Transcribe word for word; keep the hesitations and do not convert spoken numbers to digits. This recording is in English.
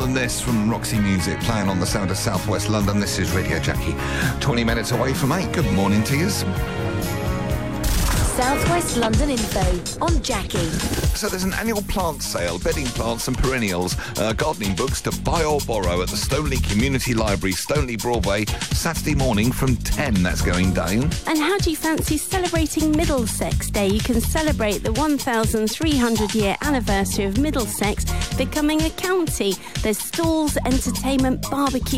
than this from Roxy Music, playing on the sound of South West London. This is Radio Jackie. twenty minutes away from eight. Good morning to you. South West London info on Jackie. So there's an annual plant sale, bedding plants and perennials, uh, gardening books to buy or borrow at the Stoneleigh Community Library, Stoneleigh Broadway, Saturday morning from ten. That's going down. And how do you fancy celebrating Middlesex Day? You can celebrate the one thousand three hundred year anniversary of Middlesex becoming a county. There's stalls, entertainment, barbecue